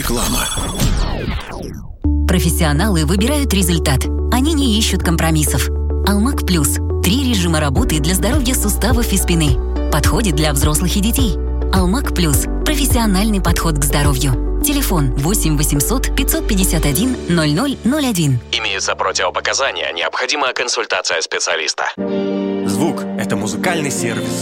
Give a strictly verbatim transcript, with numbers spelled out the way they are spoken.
Реклама. Профессионалы выбирают результат. Они не ищут компромиссов. Алмак Плюс. Три режима работы для здоровья суставов и спины. Подходит для взрослых и детей. Алмак Плюс. Профессиональный подход к здоровью. Телефон восемь восемьсот пятьсот пятьдесят один ноль ноль ноль один. Имеются противопоказания. Необходима консультация специалиста. Звук – это музыкальный сервис.